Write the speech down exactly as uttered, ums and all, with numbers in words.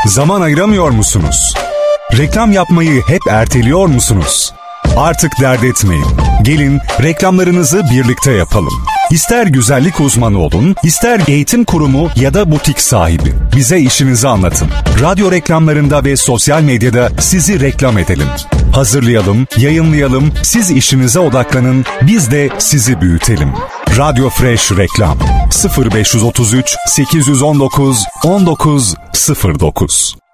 Zaman ayıramıyor musunuz? Reklam yapmayı hep erteliyor musunuz? Artık dert etmeyin. Gelin reklamlarınızı birlikte yapalım. İster güzellik uzmanı olun, ister eğitim kurumu ya da butik sahibi. Bize işinizi anlatın. Radyo reklamlarında ve sosyal medyada sizi reklam edelim. Hazırlayalım, yayınlayalım, siz işinize odaklanın, biz de sizi büyütelim. Radyo Fresh Reklam sıfır beş otuz üç sekiz yüz on dokuz on dokuz sıfır dokuz